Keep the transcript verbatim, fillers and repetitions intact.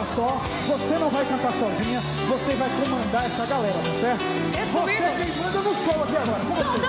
só, você não vai cantar sozinha, você vai comandar essa galera, tá certo? Isso Você mesmo. é quem manda no show aqui agora. Com você.